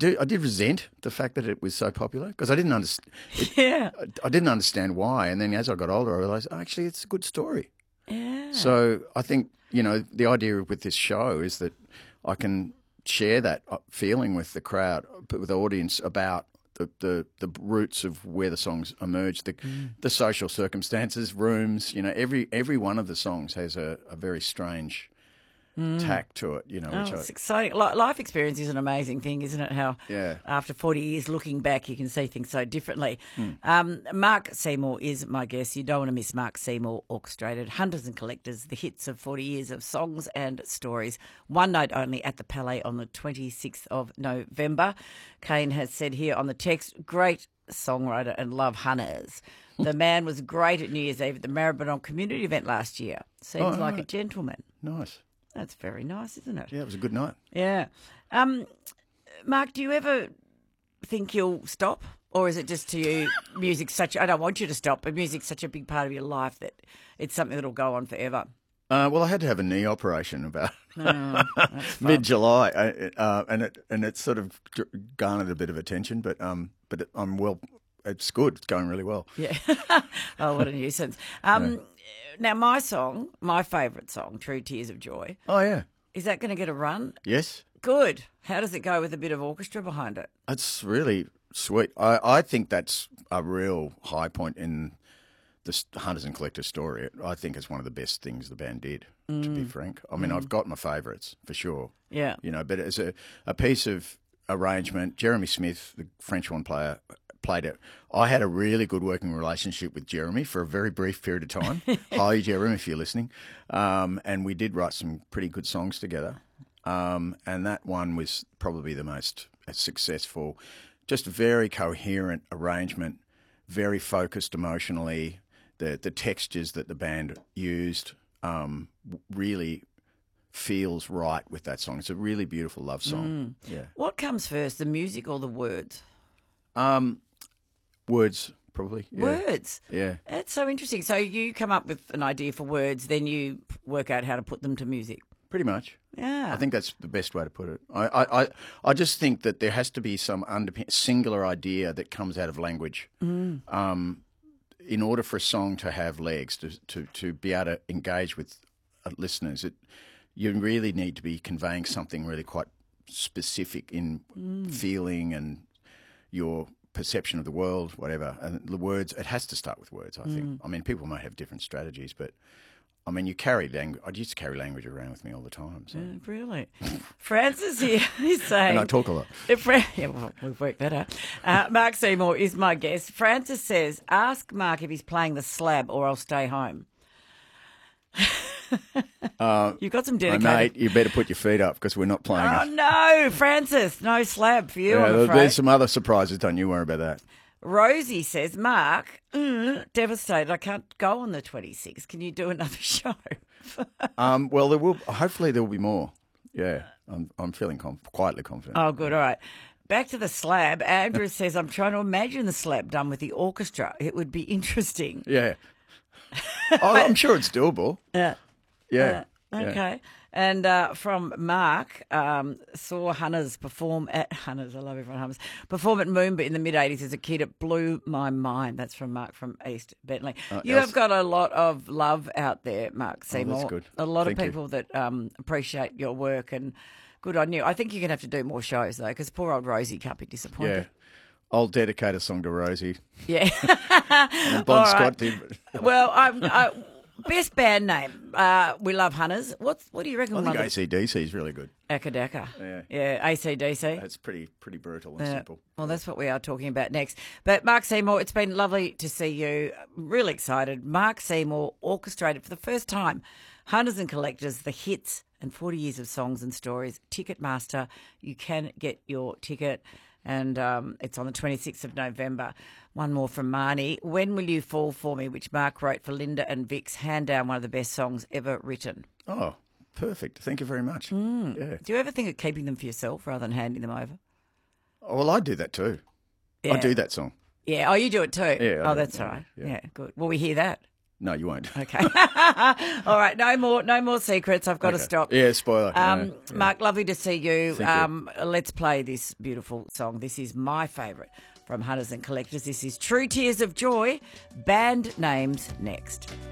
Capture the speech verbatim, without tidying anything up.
do, I did resent the fact that it was so popular because I didn't understand. Yeah. I didn't understand why, and then as I got older, I realised oh, actually it's a good story. Yeah. So I think you know the idea with this show is that I can share that feeling with the crowd, but with the audience about the, the, the roots of where the songs emerged, the mm. the social circumstances, rooms. You know, every every one of the songs has a, a very strange mm. tack to it. You know, oh, which it's I, exciting. Life experience is an amazing thing, isn't it? How yeah. after forty years looking back, you can see things so differently. Mm. Um, Mark Seymour is my guest. You don't want to miss Mark Seymour Orchestrated, Hunters and Collectors, the hits of forty years of songs and stories. One night only at the Palais on the twenty-sixth of November. Kane has said here on the text, great songwriter and love Hunters. The man was great at New Year's Eve at the Maribyrnong community event last year. Seems oh, like right. a gentleman. Nice. That's very nice, isn't it? Yeah, it was a good night. Yeah. Um, Mark, do you ever think you'll stop? Or is it just to you, music's such, I don't want you to stop, but music's such a big part of your life that it's something that'll go on forever? Uh, well, I had to have a knee operation about oh, mid-July, uh, and it and it sort of garnered a bit of attention, but um, but it, I'm well, it's good, it's going really well. Yeah. Oh, what a nuisance. Um, yeah. Now, my song, my favourite song, True Tears of Joy. Oh, yeah. Is that going to get a run? Yes. Good. How does it go with a bit of orchestra behind it? It's really sweet. I, I think that's a real high point in the Hunters and Collectors story. I think it's one of the best things the band did, mm. to be frank. I mean, mm. I've got my favourites, for sure. Yeah. You know, but as a, a piece of arrangement, Jeremy Smith, the French horn player, played it. I had a really good working relationship with Jeremy for a very brief period of time. Hi, Jeremy, if you're listening. Um, and we did write some pretty good songs together. Um, and that one was probably the most successful. Just a very coherent arrangement, very focused emotionally. The the textures that the band used um, really feels right with that song. It's a really beautiful love song. Mm. Yeah. What comes first, the music or the words? Um, words, probably. Yeah. Words? Yeah. That's so interesting. So you come up with an idea for words, then you work out how to put them to music. Pretty much. Yeah. I think that's the best way to put it. I, I, I, I just think that there has to be some underpin- singular idea that comes out of language. Mm. Um, in order for a song to have legs, to, to, to be able to engage with listeners, it, you really need to be conveying something really quite specific in mm. feeling and your perception of the world, whatever. And the words, it has to start with words, I think. Mm. I mean, people might have different strategies, but I mean, you carry language. I used to carry language around with me all the time. So. Yeah, really. Francis here is saying... And I talk a lot. Yeah, well, we've worked that out. Uh, Mark Seymour is my guest. Francis says, ask Mark if he's playing the slab or I'll stay home. uh, You've got some dedicated... Oh, mate, you better put your feet up because we're not playing Oh, it. no, Francis, no slab for you, yeah, I'm afraid. There's some other surprises, don't you worry about that. Rosie says, Mark, mm, devastated, I can't go on the twenty-sixth. Can you do another show? um, well, there will. Hopefully there will be more. Yeah, I'm, I'm feeling conf- quietly confident. Oh, good, all right. Back to the slab. Andrew says, I'm trying to imagine the slab done with the orchestra. It would be interesting. Yeah. oh, I'm sure it's doable. Yeah. Yeah. Uh, okay. Yeah. And uh, from Mark, um, saw Hunters perform at Hunters. I love everyone Hunters perform at Moomba in the mid eighties as a kid. It blew my mind. That's from Mark from East Bentley. Uh, you have got a lot of love out there, Mark Seymour. Oh, that's good. A lot Thank of people you. that um, appreciate your work and good on you. I think you're going to have to do more shows though, because poor old Rosie can't be disappointed. Yeah. I'll dedicate a song to Rosie. Yeah. and Bon All Scott right. did. Well, I'm. I, Best band name. Uh, we love Hunters. What's what do you reckon? I think Mother? A C D C is really good. Akadaka. Yeah. Yeah, A C D C. That's pretty pretty brutal and Yeah. simple. Well, that's what we are talking about next. But Mark Seymour, it's been lovely to see you. Really excited. Mark Seymour orchestrated for the first time Hunters and Collectors, the hits and forty years of songs and stories. Ticketmaster. You can get your ticket. And um, it's on the twenty-sixth of November. One more from Marnie. When Will You Fall For Me, which Mark wrote for Linda and Vix, hand down one of the best songs ever written. Oh, perfect. Thank you very much. Mm. Yeah. Do you ever think of keeping them for yourself rather than handing them over? Oh, well, I do that too. Yeah. I do that song. Yeah. Oh, you do it too? Yeah. I Oh, do. that's all right. Yeah. Yeah, good. Will we hear that? No, you won't. Okay. All right. No more. No more secrets. I've got to Okay. stop. Yeah, spoiler. Um, No, yeah. Mark, lovely to see you. Thank you. Um, let's play this beautiful song. This is my favourite from Hunters and Collectors. This is True Tears of Joy. Band names next.